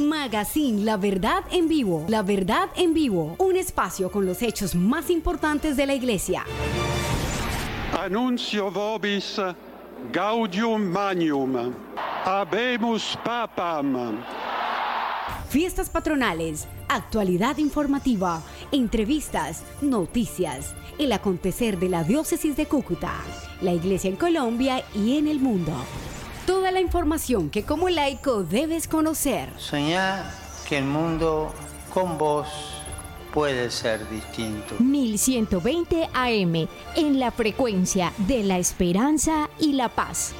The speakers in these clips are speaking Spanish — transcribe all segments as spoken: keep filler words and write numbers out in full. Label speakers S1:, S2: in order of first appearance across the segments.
S1: Magazine La Verdad en Vivo. La Verdad en Vivo. Un espacio con los hechos más importantes de la Iglesia.
S2: Annuncio vobis Gaudium Magnum. Habemus Papam.
S1: Fiestas patronales, actualidad informativa, entrevistas, noticias, el acontecer de la diócesis de Cúcuta, la Iglesia en Colombia y en el mundo. Toda la información que como laico debes conocer.
S3: Soñá que el mundo con vos puede ser distinto.
S4: mil ciento veinte A M, en la frecuencia de la esperanza y la paz.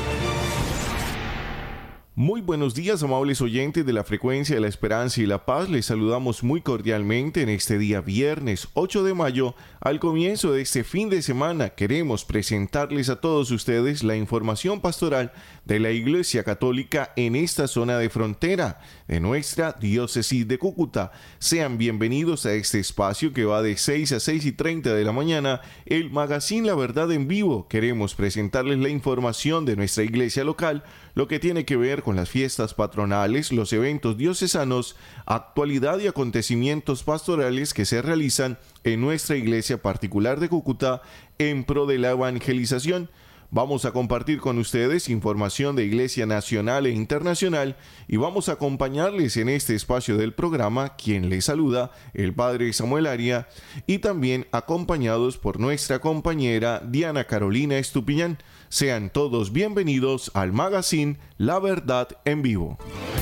S5: Muy buenos días, amables oyentes de la frecuencia de la esperanza y la paz. Les saludamos muy cordialmente en este día viernes ocho de mayo. Al comienzo de este fin de semana queremos presentarles a todos ustedes la información pastoral de la Iglesia Católica en esta zona de frontera de nuestra diócesis de Cúcuta. Sean bienvenidos a este espacio que va de seis a seis y treinta de la mañana, el Magazine La Verdad en Vivo. Queremos presentarles la información de nuestra iglesia local, lo que tiene que ver con las fiestas patronales, los eventos diocesanos, actualidad y acontecimientos pastorales que se realizan en nuestra iglesia particular de Cúcuta en pro de la evangelización. Vamos a compartir con ustedes información de Iglesia nacional e internacional y vamos a acompañarles en este espacio del programa, quien les saluda, el Padre Samuel Aria, y también acompañados por nuestra compañera Diana Carolina Estupiñán. Sean todos bienvenidos al Magazine La Verdad en Vivo.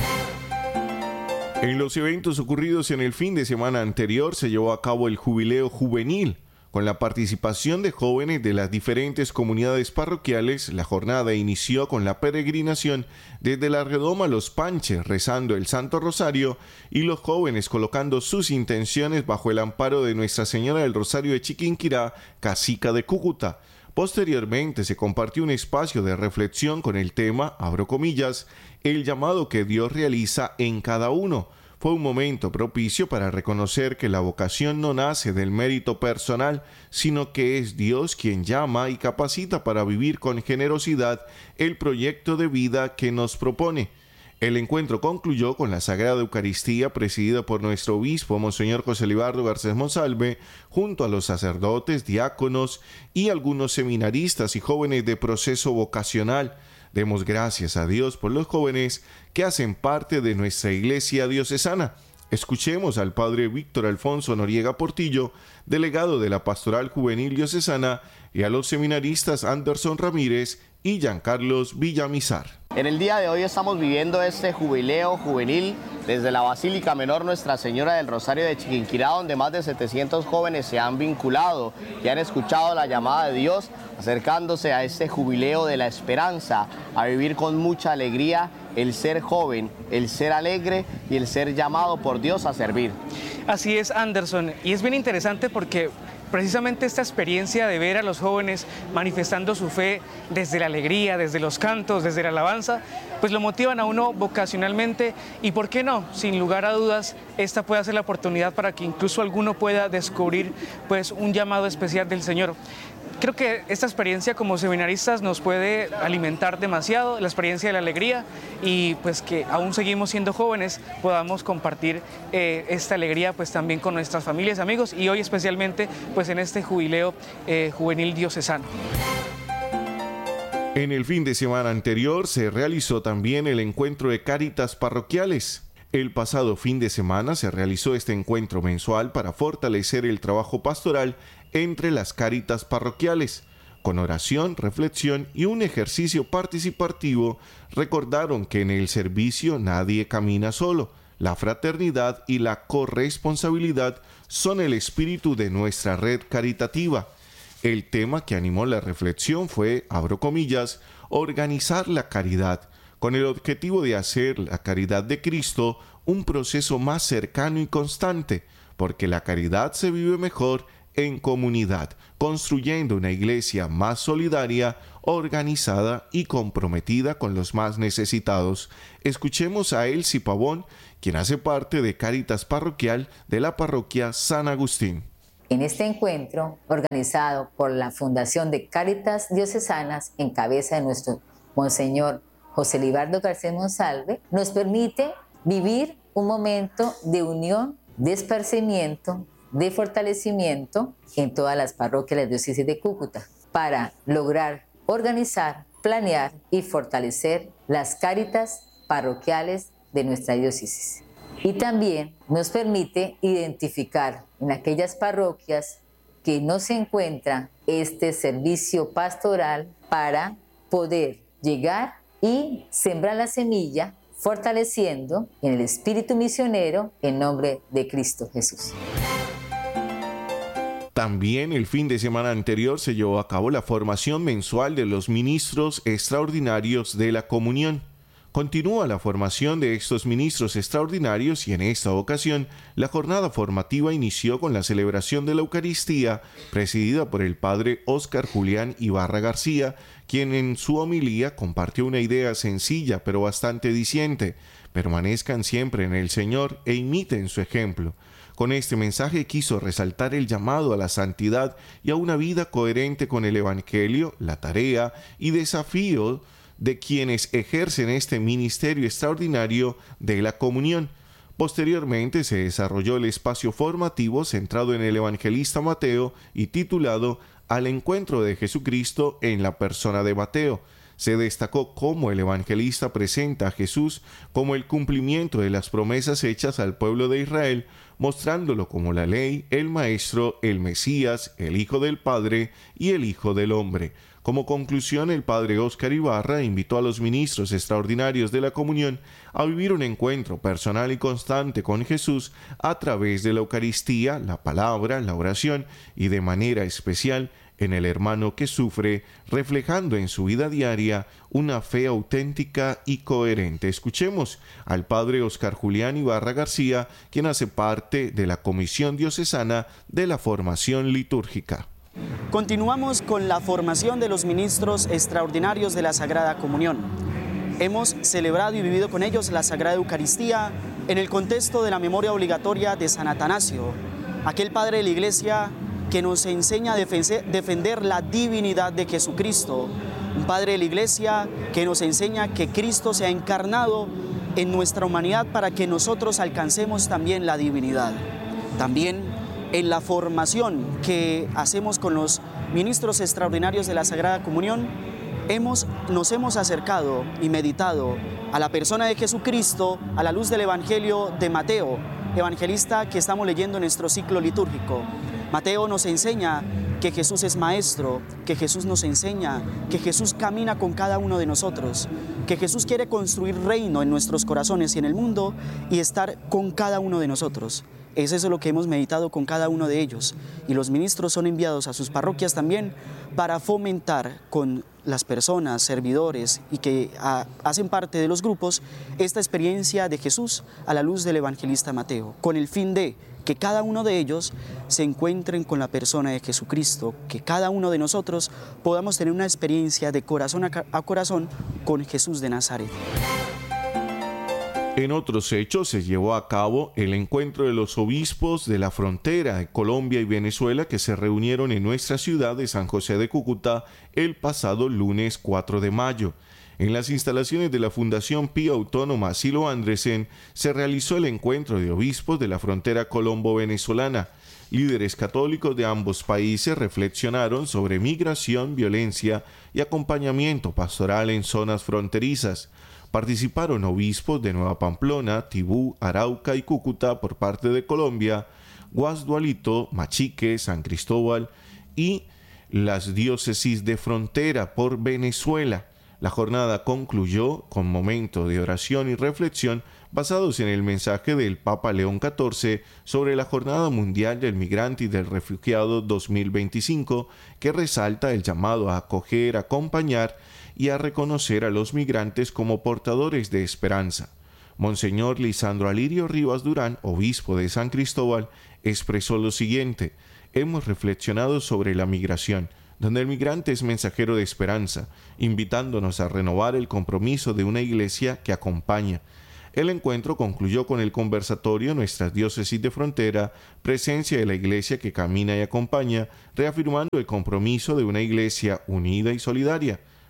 S5: En los eventos ocurridos en el fin de semana anterior se llevó a cabo el Jubileo Juvenil. Con la participación de jóvenes de las diferentes comunidades parroquiales, la jornada inició con la peregrinación desde la redoma a Los Panches, rezando el Santo Rosario, y los jóvenes colocando sus intenciones bajo el amparo de Nuestra Señora del Rosario de Chiquinquirá, cacica de Cúcuta. Posteriormente se compartió un espacio de reflexión con el tema, abro comillas, el llamado que Dios realiza en cada uno. Fue un momento propicio para reconocer que la vocación no nace del mérito personal, sino que es Dios quien llama y capacita para vivir con generosidad el proyecto de vida que nos propone. El encuentro concluyó con la Sagrada Eucaristía presidida por nuestro obispo, Monseñor José Libardo Garcés Monsalve, junto a los sacerdotes, diáconos y algunos seminaristas y jóvenes de proceso vocacional. Demos gracias a Dios por los jóvenes que hacen parte de nuestra iglesia diocesana. Escuchemos al Padre Víctor Alfonso Noriega Portillo, delegado de la Pastoral Juvenil Diocesana, y a los seminaristas Anderson Ramírez y Giancarlos Villamizar.
S6: En el día de hoy estamos viviendo este jubileo juvenil desde la Basílica Menor Nuestra Señora del Rosario de Chiquinquirá, donde más de setecientos jóvenes se han vinculado y han escuchado la llamada de Dios, acercándose a este jubileo de la esperanza, a vivir con mucha alegría el ser joven, el ser alegre y el ser llamado por Dios a servir.
S7: Así es, Anderson, y es bien interesante porque precisamente esta experiencia de ver a los jóvenes manifestando su fe desde la alegría, desde los cantos, desde la alabanza, pues lo motivan a uno vocacionalmente y, ¿por qué no? Sin lugar a dudas, esta puede ser la oportunidad para que incluso alguno pueda descubrir pues un llamado especial del Señor. Creo que esta experiencia como seminaristas nos puede alimentar demasiado, la experiencia de la alegría, y pues que aún seguimos siendo jóvenes podamos compartir eh, esta alegría pues también con nuestras familias, amigos, y hoy especialmente pues en este jubileo eh, juvenil diocesano.
S5: En el fin de semana anterior se realizó también el encuentro de Cáritas parroquiales. El pasado fin de semana se realizó este encuentro mensual para fortalecer el trabajo pastoral entre las Cáritas parroquiales. Con oración, reflexión y un ejercicio participativo, recordaron que en el servicio nadie camina solo. La fraternidad y la corresponsabilidad son el espíritu de nuestra red caritativa. El tema que animó la reflexión fue, abro comillas, organizar la caridad, con el objetivo de hacer la caridad de Cristo un proceso más cercano y constante, porque la caridad se vive mejor en comunidad, construyendo una iglesia más solidaria, organizada y comprometida con los más necesitados. Escuchemos a Elsie Pavón, quien hace parte de Cáritas Parroquial de la parroquia San Agustín.
S8: En este encuentro, organizado por la Fundación de Cáritas Diocesanas, en cabeza de nuestro Monseñor José Libardo Garcés Monsalve, nos permite vivir un momento de unión, de esparcimiento, de fortalecimiento en todas las parroquias de la diócesis de Cúcuta para lograr organizar, planear y fortalecer las cáritas parroquiales de nuestra diócesis. Y también nos permite identificar en aquellas parroquias que no se encuentra este servicio pastoral para poder llegar y sembrar la semilla, fortaleciendo en el espíritu misionero en nombre de Cristo Jesús.
S5: También el fin de semana anterior se llevó a cabo la formación mensual de los ministros extraordinarios de la comunión. Continúa la formación de estos ministros extraordinarios y en esta ocasión la jornada formativa inició con la celebración de la Eucaristía presidida por el padre Óscar Julián Ibarra García, quien en su homilía compartió una idea sencilla pero bastante diciente: permanezcan siempre en el Señor e imiten su ejemplo. Con este mensaje quiso resaltar el llamado a la santidad y a una vida coherente con el Evangelio, la tarea y desafío de quienes ejercen este ministerio extraordinario de la comunión. Posteriormente se desarrolló el espacio formativo centrado en el evangelista Mateo y titulado Al encuentro de Jesucristo en la persona de Mateo. Se destacó cómo el evangelista presenta a Jesús como el cumplimiento de las promesas hechas al pueblo de Israel, mostrándolo como la ley, el Maestro, el Mesías, el Hijo del Padre y el Hijo del Hombre. Como conclusión, el padre Óscar Ibarra invitó a los ministros extraordinarios de la comunión a vivir un encuentro personal y constante con Jesús a través de la Eucaristía, la palabra, la oración y de manera especial en el hermano que sufre, reflejando en su vida diaria una fe auténtica y coherente. Escuchemos al padre Óscar Julián Ibarra García, quien hace parte de la Comisión Diocesana de la Formación Litúrgica.
S9: Continuamos con la formación de los ministros extraordinarios de la Sagrada Comunión. Hemos celebrado y vivido con ellos la Sagrada Eucaristía en el contexto de la memoria obligatoria de San Atanasio, aquel padre de la Iglesia que nos enseña a defender la divinidad de Jesucristo, un padre de la Iglesia que nos enseña que Cristo se ha encarnado en nuestra humanidad para que nosotros alcancemos también la divinidad. También en la formación que hacemos con los ministros extraordinarios de la Sagrada Comunión, hemos, nos hemos acercado y meditado a la persona de Jesucristo a la luz del Evangelio de Mateo, evangelista que estamos leyendo en nuestro ciclo litúrgico. Mateo nos enseña que Jesús es maestro, que Jesús nos enseña, que Jesús camina con cada uno de nosotros, que Jesús quiere construir reino en nuestros corazones y en el mundo y estar con cada uno de nosotros. Es eso lo que hemos meditado con cada uno de ellos. Y los ministros son enviados a sus parroquias también para fomentar con las personas, servidores y que a, hacen parte de los grupos esta experiencia de Jesús a la luz del evangelista Mateo, con el fin de que cada uno de ellos se encuentren con la persona de Jesucristo, que cada uno de nosotros podamos tener una experiencia de corazón a, a corazón con Jesús de Nazaret.
S5: En otros hechos se llevó a cabo el encuentro de los obispos de la frontera de Colombia y Venezuela que se reunieron en nuestra ciudad de San José de Cúcuta el pasado lunes cuatro de mayo. En las instalaciones de la Fundación Pía Autónoma Silo Andresen se realizó el encuentro de obispos de la frontera colombo-venezolana. Líderes católicos de ambos países reflexionaron sobre migración, violencia y acompañamiento pastoral en zonas fronterizas. Participaron obispos de Nueva Pamplona, Tibú, Arauca y Cúcuta por parte de Colombia, Guasdualito, Machique, San Cristóbal y las diócesis de frontera por Venezuela. La jornada concluyó con momento de oración y reflexión basados en el mensaje del Papa León catorce sobre la Jornada Mundial del Migrante y del Refugiado dos mil veinticinco, que resalta el llamado a acoger, acompañar y a reconocer a los migrantes como portadores de esperanza. Monseñor Lisandro Alirio Rivas Durán, obispo de San Cristóbal, expresó lo siguiente: hemos reflexionado sobre la migración, donde el migrante es mensajero de esperanza, invitándonos a renovar el compromiso de una iglesia que acompaña. El encuentro concluyó con el conversatorio Nuestras diócesis de frontera, presencia de la iglesia que camina y acompaña, reafirmando el compromiso de una iglesia unida y solidaria.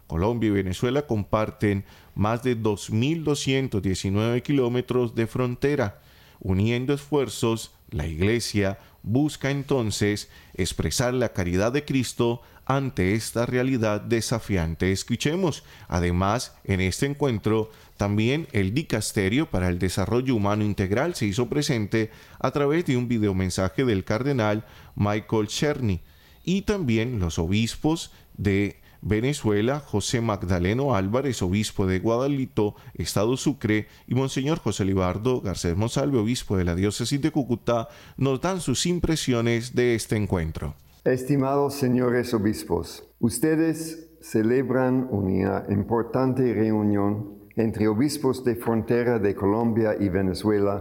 S5: Colombia y Venezuela comparten más de dos mil doscientos diecinueve kilómetros de frontera. Uniendo esfuerzos, la Iglesia busca entonces expresar la caridad de Cristo ante esta realidad desafiante. Escuchemos, además, en este encuentro, también el Dicasterio para el Desarrollo Humano Integral se hizo presente a través de un videomensaje del cardenal Michael Cherny, y también los obispos de Venezuela, José Magdaleno Álvarez, obispo de Guadalito, Estado Sucre, y Monseñor José Libardo Garcés Monsalve, obispo de la diócesis de Cúcuta, nos dan sus impresiones de este encuentro.
S10: Estimados señores obispos, ustedes celebran una importante reunión entre obispos de frontera de Colombia y Venezuela,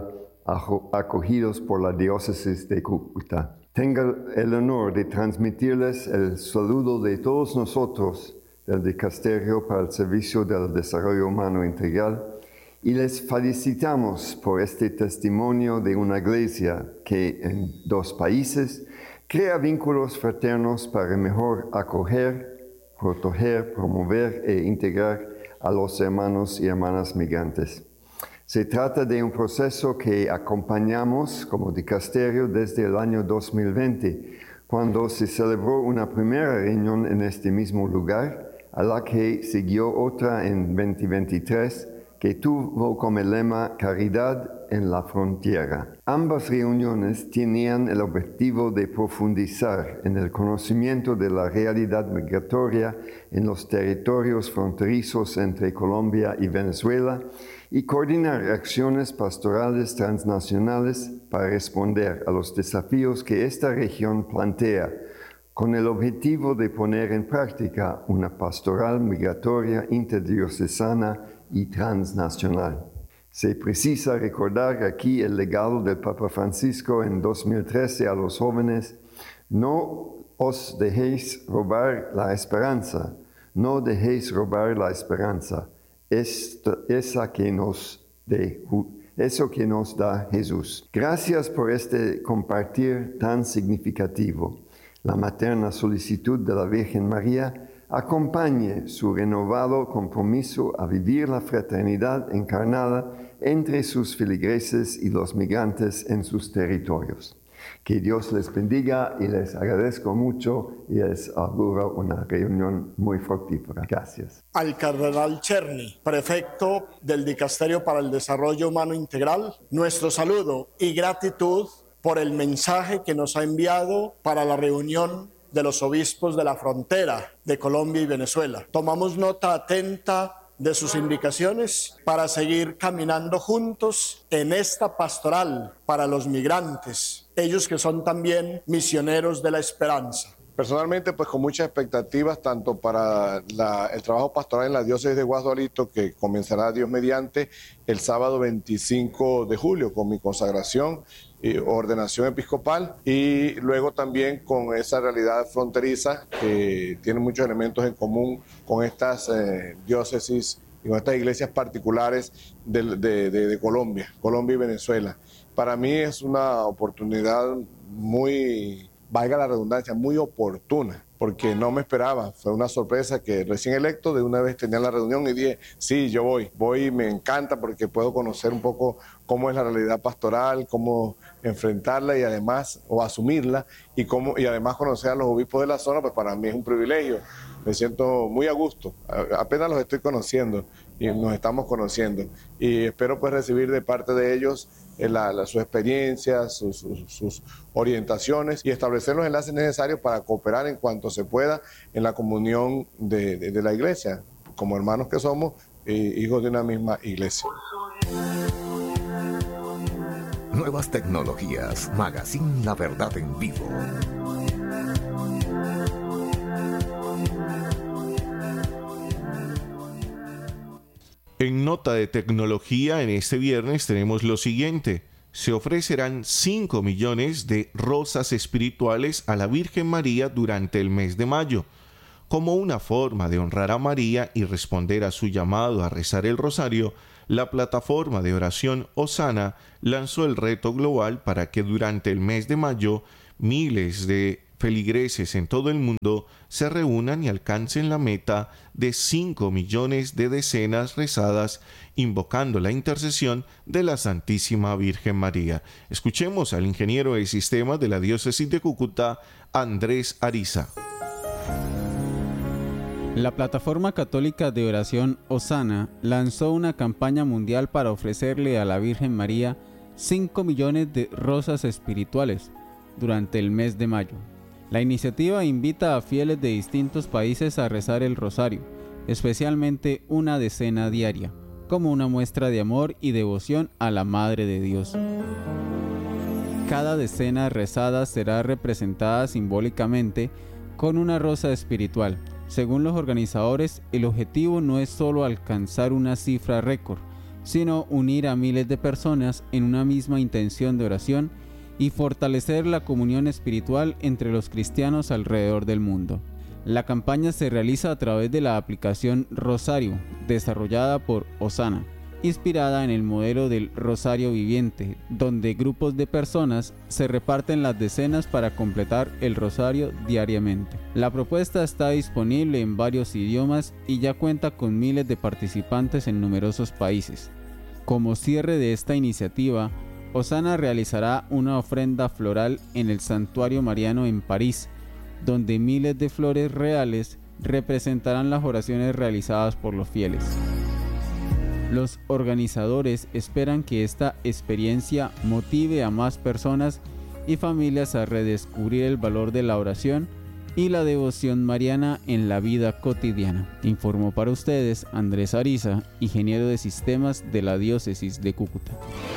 S10: acogidos por la diócesis de Cúcuta. Tengo el honor de transmitirles el saludo de todos nosotros del Dicasterio para el Servicio del Desarrollo Humano Integral y les felicitamos por este testimonio de una iglesia que en dos países crea vínculos fraternos para mejor acoger, proteger, promover e integrar a los hermanos y hermanas migrantes. Se trata de un proceso que acompañamos como dicasterio desde el año dos mil veinte, cuando se celebró una primera reunión en este mismo lugar, a la que siguió otra en dos mil veintitrés, que tuvo como lema Caridad en la Frontera. Ambas reuniones tenían el objetivo de profundizar en el conocimiento de la realidad migratoria en los territorios fronterizos entre Colombia y Venezuela y coordinar acciones pastorales transnacionales para responder a los desafíos que esta región plantea, con el objetivo de poner en práctica una pastoral migratoria interdiocesana y transnacional. Se precisa recordar aquí el legado del Papa Francisco en dos mil trece a los jóvenes: no os dejéis robar la esperanza, no dejéis robar la esperanza, esta, esa que nos de, eso que nos da Jesús. Gracias por este compartir tan significativo. La materna solicitud de la Virgen María acompañe su renovado compromiso a vivir la fraternidad encarnada entre sus feligreses y los migrantes en sus territorios. Que Dios les bendiga y les agradezco mucho y les auguro una reunión muy fructífera. Gracias.
S11: Al cardenal Cherny, prefecto del Dicasterio para el Desarrollo Humano Integral, nuestro saludo y gratitud por el mensaje que nos ha enviado para la reunión de los obispos de la frontera de Colombia y Venezuela. Tomamos nota atenta de sus indicaciones para seguir caminando juntos en esta pastoral para los migrantes, ellos que son también misioneros de la esperanza.
S12: Personalmente, pues con muchas expectativas, tanto para la, el trabajo pastoral en la diócesis de Guadalito, que comenzará Dios mediante el sábado veinticinco de julio con mi consagración y ordenación episcopal, y luego también con esa realidad fronteriza que tiene muchos elementos en común con estas eh, diócesis y con estas iglesias particulares de, de, de, de Colombia, Colombia y Venezuela. Para mí es una oportunidad muy, valga la redundancia, muy oportuna, porque no me esperaba. Fue una sorpresa que recién electo de una vez tenía la reunión y dije, sí, yo voy. Voy y me encanta porque puedo conocer un poco cómo es la realidad pastoral, cómo enfrentarla y además, o asumirla, y, cómo, y además conocer a los obispos de la zona, pues para mí es un privilegio. Me siento muy a gusto. Apenas los estoy conociendo y nos estamos conociendo. Y espero pues recibir de parte de ellos La, la, sus experiencias, sus, sus, sus orientaciones y establecer los enlaces necesarios para cooperar en cuanto se pueda en la comunión de, de, de la iglesia, como hermanos que somos, eh, hijos de una misma iglesia.
S13: Nuevas tecnologías, Magazine La Verdad en Vivo.
S5: En nota de tecnología, en este viernes tenemos lo siguiente. Se ofrecerán cinco millones de rosas espirituales a la Virgen María durante el mes de mayo. Como una forma de honrar a María y responder a su llamado a rezar el rosario, la plataforma de oración Hosana lanzó el reto global para que durante el mes de mayo miles de feligreses en todo el mundo se reúnan y alcancen la meta de cinco millones de decenas rezadas invocando la intercesión de la Santísima Virgen María. Escuchemos al ingeniero de sistemas de la Diócesis de Cúcuta, Andrés Ariza.
S14: La Plataforma Católica de Oración Hosana lanzó una campaña mundial para ofrecerle a la Virgen María cinco millones de rosas espirituales durante el mes de mayo. La iniciativa invita a fieles de distintos países a rezar el rosario, especialmente una decena diaria, como una muestra de amor y devoción a la Madre de Dios. Cada decena rezada será representada simbólicamente con una rosa espiritual. Según los organizadores, el objetivo no es solo alcanzar una cifra récord, sino unir a miles de personas en una misma intención de oración y fortalecer la comunión espiritual entre los cristianos alrededor del mundo. La campaña se realiza a través de la aplicación Rosario, desarrollada por Hosana, inspirada en el modelo del Rosario Viviente, donde grupos de personas se reparten las decenas para completar el rosario diariamente. La propuesta está disponible en varios idiomas y ya cuenta con miles de participantes en numerosos países. Como cierre de esta iniciativa, Hosana realizará una ofrenda floral en el Santuario Mariano en París, donde miles de flores reales representarán las oraciones realizadas por los fieles. Los organizadores esperan que esta experiencia motive a más personas y familias a redescubrir el valor de la oración y la devoción mariana en la vida cotidiana. Informó para ustedes Andrés Ariza, ingeniero de sistemas de la Diócesis de Cúcuta.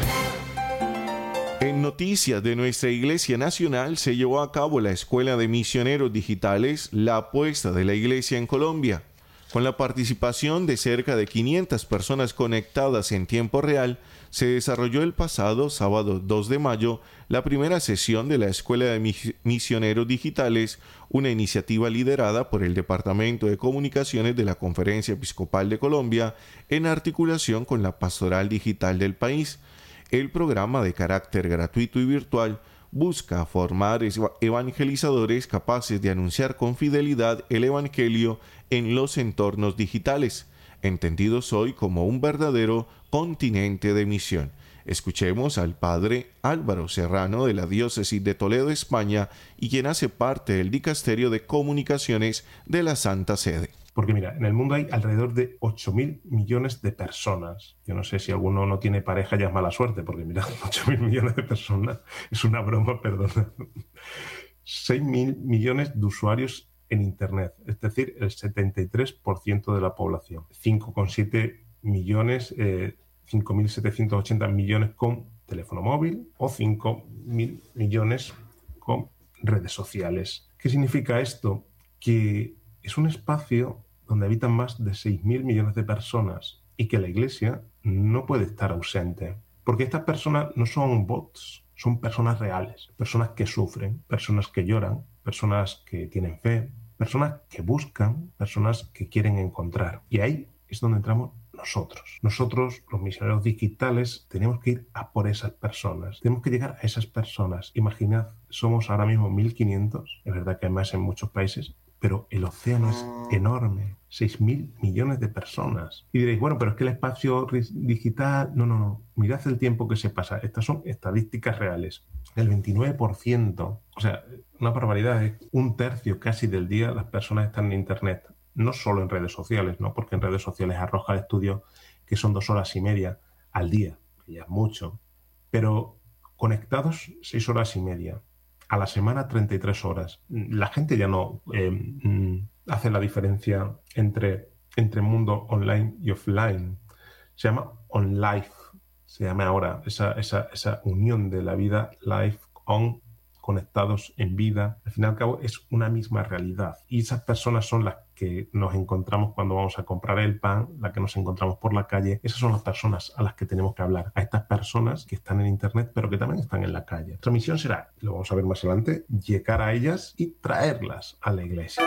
S5: En noticias de nuestra Iglesia Nacional se llevó a cabo la Escuela de Misioneros Digitales, la apuesta de la Iglesia en Colombia. Con la participación de cerca de quinientas personas conectadas en tiempo real, se desarrolló el pasado sábado dos de mayo la primera sesión de la Escuela de Misioneros Digitales, una iniciativa liderada por el Departamento de Comunicaciones de la Conferencia Episcopal de Colombia en articulación con la Pastoral Digital del país. El programa, de carácter gratuito y virtual, busca formar evangelizadores capaces de anunciar con fidelidad el Evangelio en los entornos digitales, entendidos hoy como un verdadero continente de misión. Escuchemos al padre Álvaro Serrano de la Diócesis de Toledo, España, y quien hace parte del Dicasterio de Comunicaciones de la Santa Sede.
S15: Porque mira, en el mundo hay alrededor de ocho mil millones de personas. Yo no sé si alguno no tiene pareja, ya es mala suerte, porque mira, ocho mil millones de personas es una broma, perdona. seis mil millones de usuarios en Internet, es decir, el setenta y tres por ciento de la población. cinco coma siete millones, eh, cinco mil setecientos ochenta millones con teléfono móvil o cinco mil millones con redes sociales. ¿Qué significa esto? Que es un espacio donde habitan más de seis mil millones de personas y que la Iglesia no puede estar ausente. Porque estas personas no son bots, son personas reales, personas que sufren, personas que lloran, personas que tienen fe, personas que buscan, personas que quieren encontrar. Y ahí es donde entramos nosotros. Nosotros, los misioneros digitales, tenemos que ir a por esas personas. Tenemos que llegar a esas personas. Imaginad, somos ahora mismo mil quinientos, es verdad que hay más en muchos países, pero el océano es enorme, seis mil millones de personas. Y diréis, bueno, pero es que el espacio digital... No, no, no. Mirad el tiempo que se pasa. Estas son estadísticas reales. El veintinueve por ciento, o sea, una barbaridad, es un tercio casi del día las personas están en Internet. No solo en redes sociales, ¿no? Porque en redes sociales arroja el estudio que son dos horas y media al día, que ya es mucho. Pero conectados, seis horas y media. A la semana, treinta y tres horas. La gente ya no eh, hace la diferencia entre, entre mundo online y offline. Se llama on-life, se llama ahora esa, esa, esa unión de la vida live on, conectados en vida. Al fin y al cabo es una misma realidad. Y esas personas son las que nos encontramos cuando vamos a comprar el pan, las que nos encontramos por la calle. Esas son las personas a las que tenemos que hablar. A estas personas que están en Internet, pero que también están en la calle. Nuestra misión será, lo vamos a ver más adelante, llegar a ellas y traerlas a la Iglesia.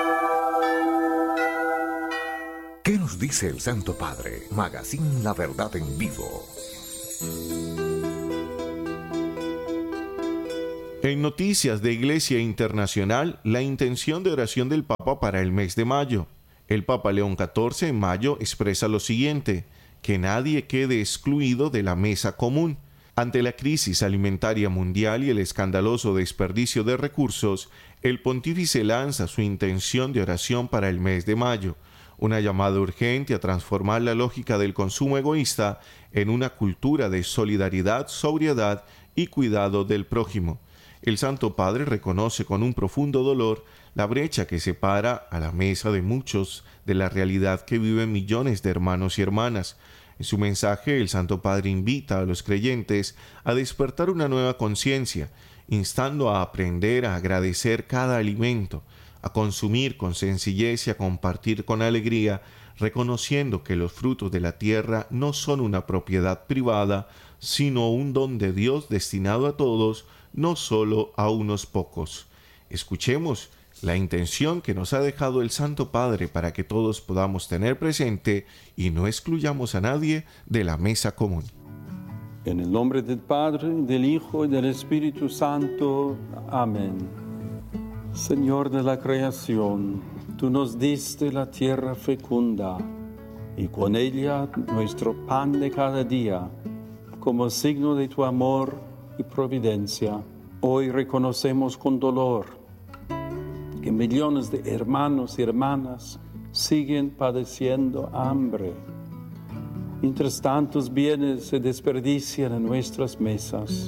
S13: ¿Qué nos dice el Santo Padre? Magazine La Verdad en Vivo.
S5: En noticias de Iglesia Internacional, la intención de oración del Papa para el mes de mayo. El Papa León catorce en mayo expresa lo siguiente: que nadie quede excluido de la mesa común. Ante la crisis alimentaria mundial y el escandaloso desperdicio de recursos, el pontífice lanza su intención de oración para el mes de mayo, una llamada urgente a transformar la lógica del consumo egoísta en una cultura de solidaridad, sobriedad y cuidado del prójimo. El Santo Padre reconoce con un profundo dolor la brecha que separa a la mesa de muchos de la realidad que viven millones de hermanos y hermanas. En su mensaje, el Santo Padre invita a los creyentes a despertar una nueva conciencia, instando a aprender a agradecer cada alimento, a consumir con sencillez y a compartir con alegría, reconociendo que los frutos de la tierra no son una propiedad privada, sino un don de Dios destinado a todos, no solo a unos pocos. Escuchemos la intención que nos ha dejado el Santo Padre para que todos podamos tener presente y no excluyamos a nadie de la mesa común.
S16: En el nombre del Padre, del Hijo y del Espíritu Santo. Amén. Señor de la creación, tú nos diste la tierra fecunda y con ella nuestro pan de cada día, como signo de tu amor y providencia. Hoy reconocemos con dolor que millones de hermanos y hermanas siguen padeciendo hambre, mientras tantos bienes se desperdician en nuestras mesas.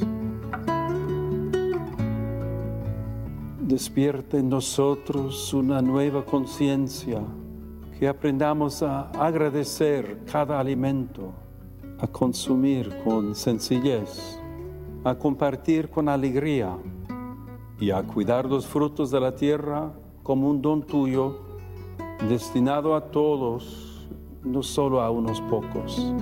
S16: Despierta en nosotros una nueva conciencia, que aprendamos a agradecer cada alimento, a consumir con sencillez, a compartir con alegría y a cuidar los frutos de la tierra como un don tuyo, destinado a todos, no solo a unos pocos.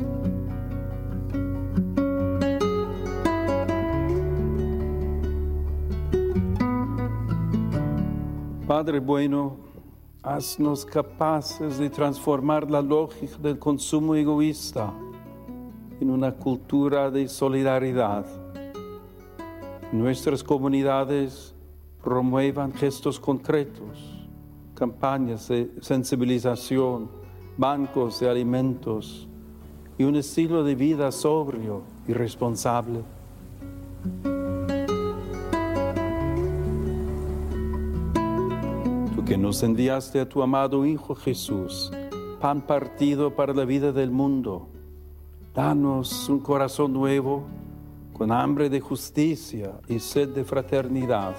S16: Padre bueno, haznos capaces de transformar la lógica del consumo egoísta en una cultura de solidaridad. Nuestras comunidades promuevan gestos concretos, campañas de sensibilización, bancos de alimentos y un estilo de vida sobrio y responsable. Tú que nos enviaste a tu amado Hijo Jesús, pan partido para la vida del mundo, danos un corazón nuevo, con hambre de justicia y sed de fraternidad.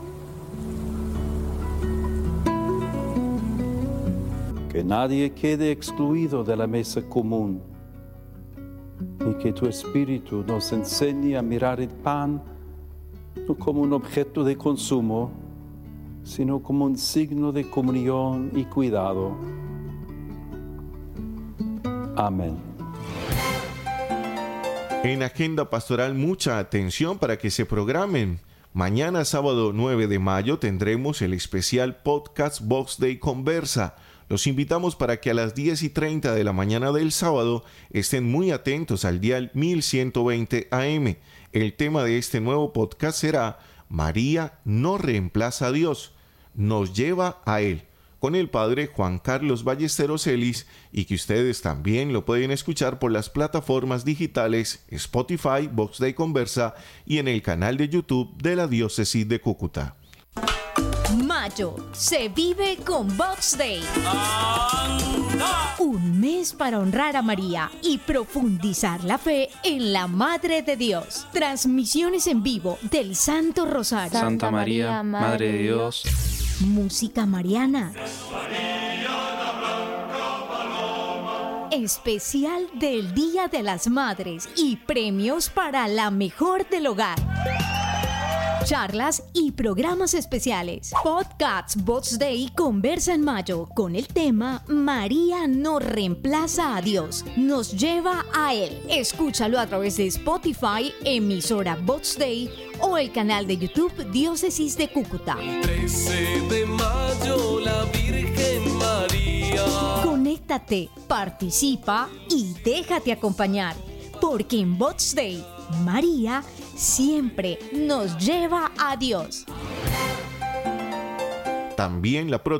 S16: Que nadie quede excluido de la mesa común y que tu Espíritu nos enseñe a mirar el pan no como un objeto de consumo, sino como un signo de comunión y cuidado. Amén.
S5: En Agenda Pastoral, mucha atención para que se programen. Mañana, sábado nueve de mayo, tendremos el especial podcast Vox Dei Conversa. Los invitamos para que a las diez y treinta de la mañana del sábado estén muy atentos al dial mil ciento veinte A M. El tema de este nuevo podcast será María no reemplaza a Dios, nos lleva a Él, con el padre Juan Carlos Ballesteros Celis, y que ustedes también lo pueden escuchar por las plataformas digitales Spotify, Vox Dei Conversa y en el canal de YouTube de la Diócesis de Cúcuta.
S4: Mayo se vive con Vox Dei. Un mes para honrar a María y profundizar la fe en la Madre de Dios. Transmisiones en vivo del Santo Rosario.
S17: Santa María, Madre de Dios.
S4: Música mariana. Especial del Día de las Madres y premios para la mejor del hogar. Charlas y programas especiales. Podcasts Vox Dei Conversa en mayo con el tema María no reemplaza a Dios, nos lleva a Él. Escúchalo a través de Spotify, emisora Vox Dei o el canal de YouTube Diócesis de Cúcuta.
S18: trece de mayo, la Virgen María.
S4: Conéctate, participa y déjate acompañar porque en Bots Day, María siempre nos lleva a Dios.
S5: También la